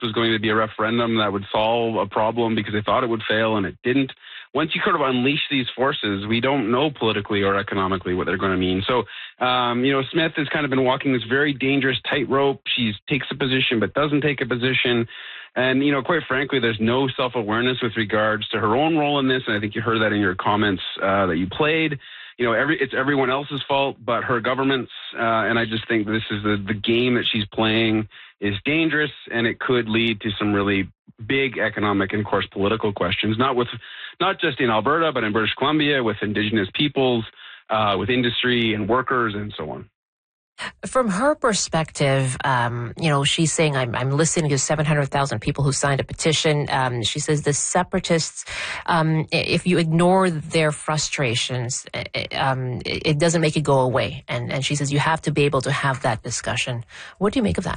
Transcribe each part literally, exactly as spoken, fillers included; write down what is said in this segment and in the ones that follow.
was going to be a referendum that would solve a problem because they thought it would fail and it didn't. Once you sort of unleash these forces, we don't know politically or economically what they're going to mean. So, um, you know, Smith has kind of been walking this very dangerous tightrope. She takes a position but doesn't take a position. And, you know, quite frankly, there's no self-awareness with regards to her own role in this. And I think you heard that in your comments uh, that you played. You know, every it's everyone else's fault but her government's. Uh, and I just think this is the, the game that she's playing is dangerous, and it could lead to some really big economic and, of course, political questions, not with not just in Alberta, but in British Columbia, with Indigenous peoples, uh, with industry and workers, and so on. From her perspective, um, you know, she's saying, I'm, I'm listening to seven hundred thousand people who signed a petition. Um, she says the separatists, um, if you ignore their frustrations, um, it doesn't make it go away. And, and she says you have to be able to have that discussion. What do you make of that?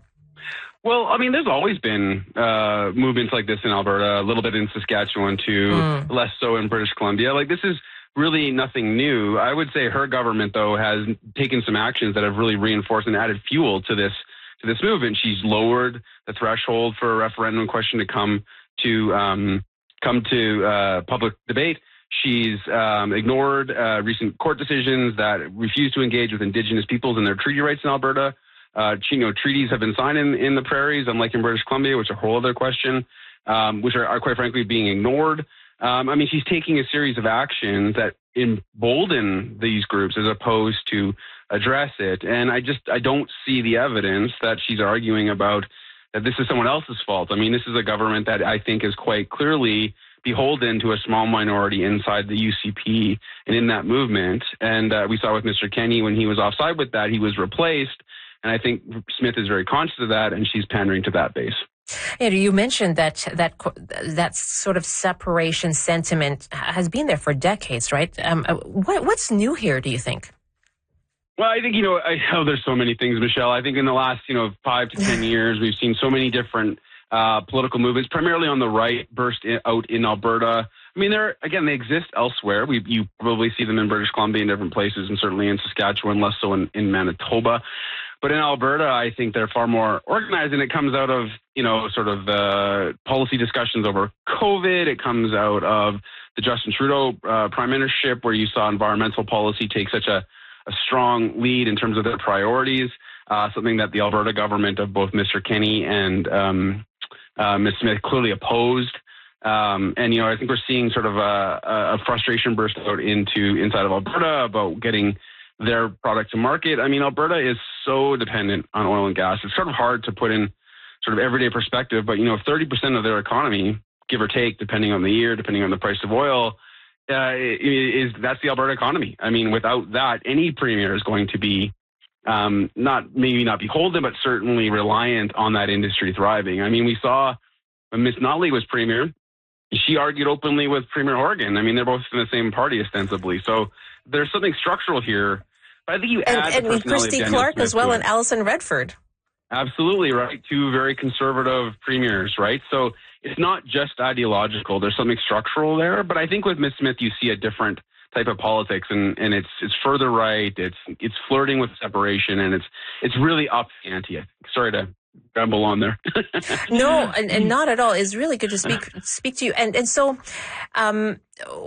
Well, I mean, there's always been uh, movements like this in Alberta, a little bit in Saskatchewan too, mm. less so in British Columbia. Like, this is really nothing new. I would say her government, though, has taken some actions that have really reinforced and added fuel to this to this movement. She's lowered the threshold for a referendum question to come to um, come to uh, public debate. She's um, ignored uh, recent court decisions that refuse to engage with Indigenous peoples and their treaty rights in Alberta. Uh, you know, treaties have been signed in, in the prairies, unlike in British Columbia, which is a whole other question, um, which are, are quite frankly being ignored. Um, I mean, she's taking a series of actions that embolden these groups as opposed to address it. And I just, I don't see the evidence that she's arguing about that this is someone else's fault. I mean, this is a government that I think is quite clearly beholden to a small minority inside the U C P and in that movement. And uh, we saw with Mister Kenney, when he was offside with that, he was replaced. And I think Smith is very conscious of that, and she's pandering to that base. Yeah, you mentioned that that that sort of separation sentiment has been there for decades, right? Um, what, what's new here, do you think? Well, I think, you know, I, oh, there's so many things, Michelle. I think in the last, you know, five to ten years, we've seen so many different uh, political movements, primarily on the right, burst in, out in Alberta. I mean, they're, again, they exist elsewhere. We, you probably see them in British Columbia in different places, and certainly in Saskatchewan, less so in, in Manitoba. But in Alberta, I think they're far more organized, and it comes out of, you know, sort of the uh, policy discussions over COVID. It comes out of the Justin Trudeau uh, prime ministership, where you saw environmental policy take such a, a strong lead in terms of their priorities, uh, something that the Alberta government of both Mister Kenney and um, uh, Miz Smith clearly opposed. Um, and, you know, I think we're seeing sort of a, a frustration burst out into inside of Alberta about getting their product to market. I mean, Alberta is so dependent on oil and gas. It's sort of hard to put in sort of everyday perspective, but, you know, thirty percent of their economy, give or take, depending on the year, depending on the price of oil, uh, is that's the Alberta economy. I mean, without that, any premier is going to be um, not maybe not beholden, but certainly reliant on that industry thriving. I mean, we saw when Miss Notley was premier, she argued openly with Premier Horgan. I mean, they're both in the same party ostensibly. So there's something structural here. But I think you add and, the and Christy Clark as well, and Alison Redford. Absolutely right. Two very conservative premiers, right? So it's not just ideological. There's something structural there. But I think with Miz Smith, you see a different type of politics, and, and it's it's further right. It's it's flirting with separation, and it's it's really up the ante. Sorry to ramble on there. No, and, and not at all. It's really good to speak speak to you. And and so, um,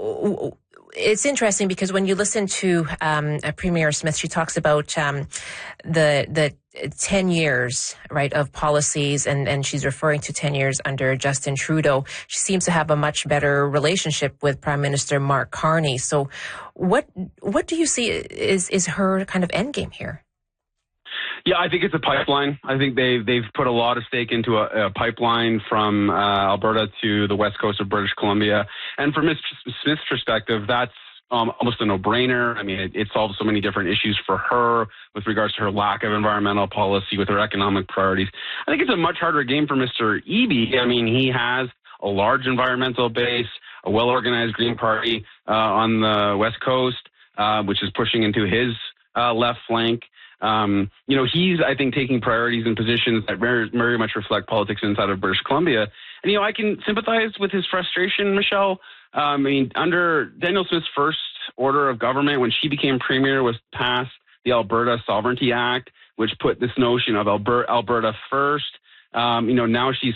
it's interesting because when you listen to um, Premier Smith, she talks about um, the the ten years, right, of policies, and, and she's referring to ten years under Justin Trudeau. She seems to have a much better relationship with Prime Minister Mark Carney. So, what what do you see is is her kind of endgame here? Yeah, I think it's a pipeline. I think they've, they've put a lot of stake into a, a pipeline from uh, Alberta to the west coast of British Columbia. And from Miz Smith's perspective, that's um, almost a no-brainer. I mean, it, it solves so many different issues for her with regards to her lack of environmental policy, with her economic priorities. I think it's a much harder game for Mister Eby. I mean, he has a large environmental base, a well-organized Green Party uh, on the west coast, uh, which is pushing into his uh, left flank. Um, you know, he's, I think, taking priorities and positions that very, very much reflect politics inside of British Columbia. And, you know, I can sympathize with his frustration, Michelle. Um, I mean, under Danielle Smith's first order of government, when she became premier, was passed the Alberta Sovereignty Act, which put this notion of Alberta, Alberta first. Um, you know, now she's